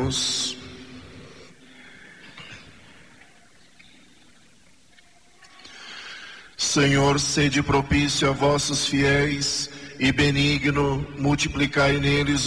Oremos. Senhor, sede propício a vossos fiéis e benigno, multiplicai neles